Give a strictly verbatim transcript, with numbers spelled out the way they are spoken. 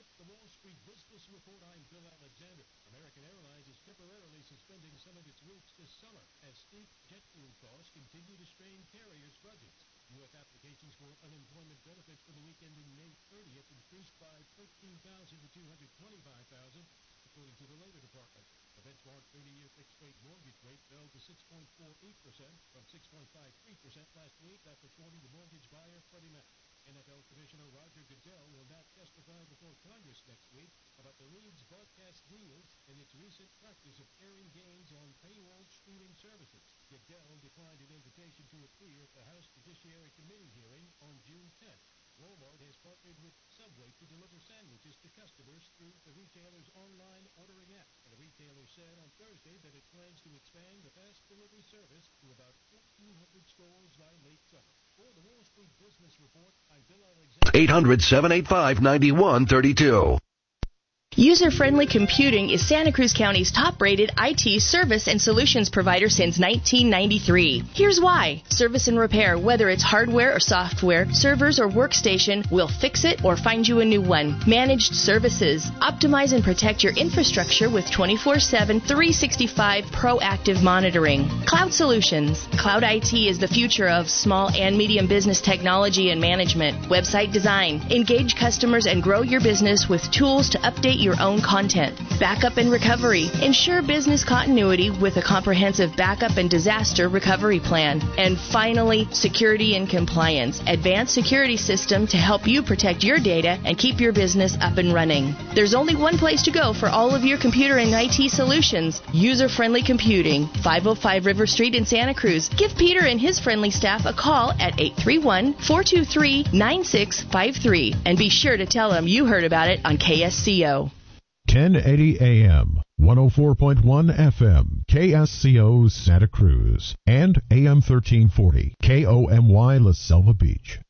It's the Wall Street Business Report. I'm Bill Alexander. American Airlines is temporarily suspending some of its routes this summer as steep jet fuel costs continue to strain carriers' budgets. U S applications for unemployment benefits for the week ending May thirtieth increased by thirteen thousand to two hundred twenty-five thousand, according to the Labor Department. The benchmark thirty-year fixed-rate mortgage rate fell to six point four eight percent from six point five three percent last week. That's according to mortgage buyer Freddie Mac. N F L Commissioner Roger Goodell will not testify before Congress next week about the league's broadcast deals and its recent practice of airing games on paywall streaming services. Goodell declined an invitation to appear at the House Judiciary Committee hearing on June tenth. Walmart has partnered with Subway to deliver sandwiches to customers through the retailer's online ordering app. And the retailer said on Thursday that it plans to expand the fast delivery service to about fourteen hundred stores by late summer. For the Wall Street Business Report, I'm Bill Alexander. eight hundred, seven eight five, nine one three two. User-Friendly Computing is Santa Cruz County's top-rated I T service and solutions provider since nineteen ninety-three. Here's why. Service and repair, whether it's hardware or software, servers or workstation, we'll fix it or find you a new one. Managed services. Optimize and protect your infrastructure with twenty-four seven, three sixty-five proactive monitoring. Cloud Solutions. Cloud I T is the future of small and medium business technology and management. Website design. Engage customers and grow your business with tools to update your own content. Backup and recovery. Ensure business continuity with a comprehensive backup and disaster recovery plan. And finally, security and compliance. Advanced security system to help you protect your data and keep your business up and running. There's only one place to go for all of your computer and I T solutions. User-Friendly Computing, five oh five River Street in Santa Cruz. Give Peter and his friendly staff a call at eight three one, four two three, nine six five three. And be sure to tell them you heard about it on K S C O. ten eighty A M, one oh four point one F M, K S C O Santa Cruz, and A M thirteen forty, K O M Y La Selva Beach.